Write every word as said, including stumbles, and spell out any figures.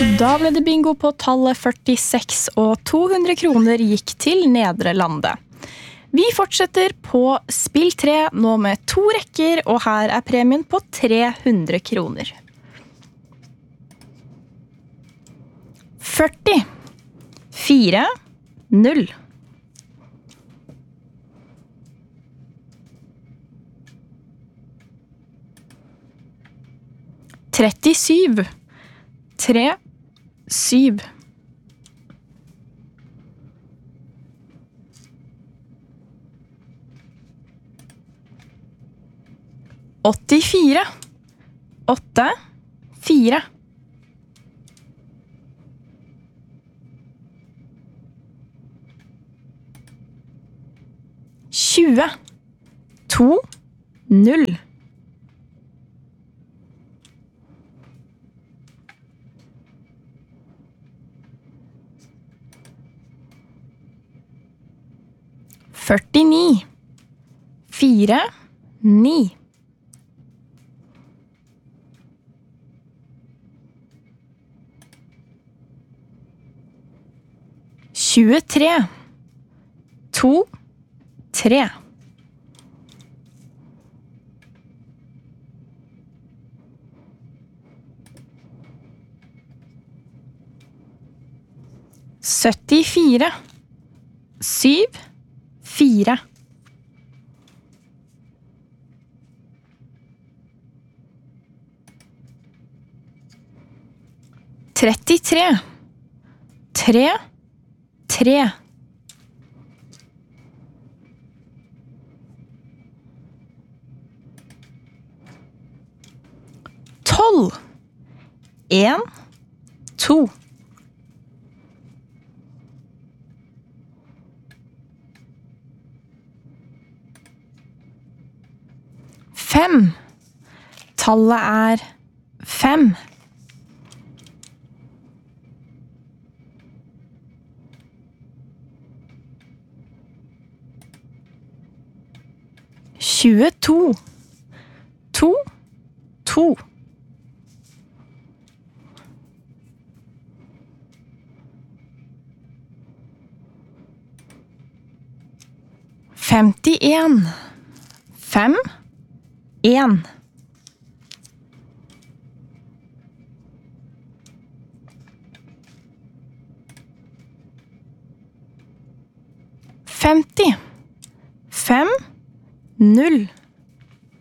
Da ble det bingo på tallet førtiseks, og to hundre kroner gikk til Nedre Lande. Vi fortsetter på spill tre, nå med to rekker, og her er premien på tre hundre kroner. førti, fire, null. trettisyv, tre, syv. åttifire, åtte, fire. tjue, to, null. førtini, fire, ni. tjuetre, to, tre. syttifire, syv, fire. trettitre, tre, tre. tolv, en, to. Fem. Tallet er fem. tjueto, to, to. femtien, fem, en. femti, fem, null.